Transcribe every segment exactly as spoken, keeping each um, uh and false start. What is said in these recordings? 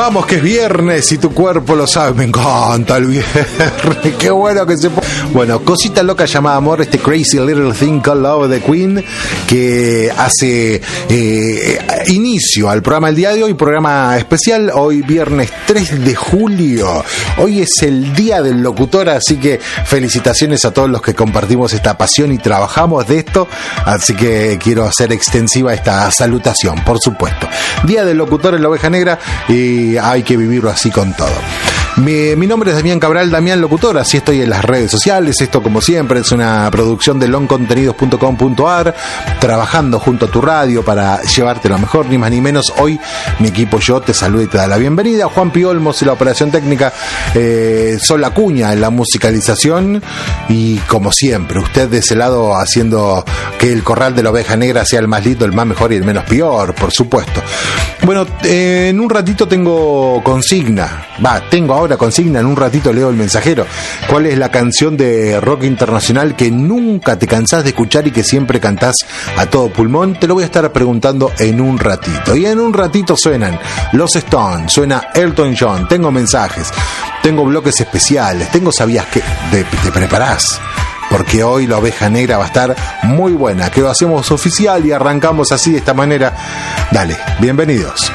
Vamos, que es viernes y tu cuerpo lo sabe. Me encanta el viernes. Qué bueno que se... Bueno, cosita loca llamada amor, este Crazy Little Thing Called Love de Queen, que hace eh, inicio al programa el día de hoy, programa especial, hoy viernes tres de julio. Hoy es el día del locutor, así que felicitaciones a todos los que compartimos esta pasión y trabajamos de esto, así que quiero hacer extensiva esta salutación, por supuesto. Día del locutor en la Oveja Negra y hay que vivirlo así con todo. Mi, mi nombre es Damián Cabral, Damián Locutor, así estoy en las redes sociales. Esto, como siempre, es una producción de long contenidos punto com punto a r, trabajando junto a tu radio para llevarte lo mejor, ni más ni menos. Hoy mi equipo y yo te saluda y te da la bienvenida. Juan Pi Olmos en la operación técnica, eh, Sol Acuña en la musicalización y, como siempre, usted de ese lado haciendo que el corral de la Oveja Negra sea el más lindo, el más mejor y el menos peor, por supuesto. Bueno, eh, en un ratito tengo consigna, va, tengo ahora consigna, en un ratito leo el mensajero. ¿Cuál es la canción de rock internacional que nunca te cansás de escuchar y que siempre cantás a todo pulmón? Te lo voy a estar preguntando en un ratito. Y en un ratito suenan los Stones, suena Elton John, tengo mensajes, tengo bloques especiales, tengo sabías que te, te preparás, porque hoy la Oveja Negra va a estar muy buena, que lo hacemos oficial y arrancamos así de esta manera. Dale, bienvenidos.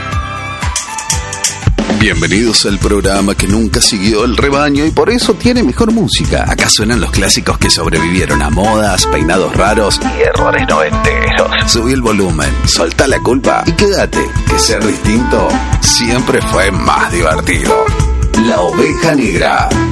Bienvenidos al programa que nunca siguió el rebaño y por eso tiene mejor música. Acá suenan los clásicos que sobrevivieron a modas, peinados raros y errores noventeros. Subí el volumen, soltá la culpa y quédate, que ser distinto siempre fue más divertido. La Oveja Negra.